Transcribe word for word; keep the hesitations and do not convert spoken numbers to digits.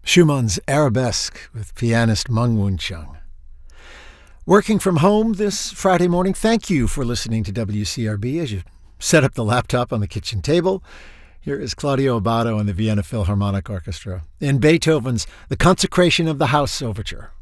Schumann's Arabesque with pianist Meng Wancheng. Working from home this Friday morning, thank you for listening to W C R B as you set up the laptop on the kitchen table. Here is Claudio Abbado and the Vienna Philharmonic Orchestra in Beethoven's The Consecration of the House Overture.